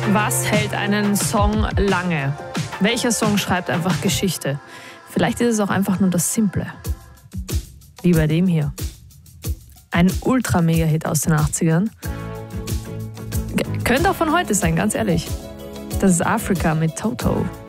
Was hält einen Song lange? Welcher Song schreibt einfach Geschichte? Vielleicht ist es auch einfach nur das Simple. Wie bei dem hier. Ein Ultra-Mega-Hit aus den 80ern. Könnte auch von heute sein, ganz ehrlich. Das ist Afrika mit Toto.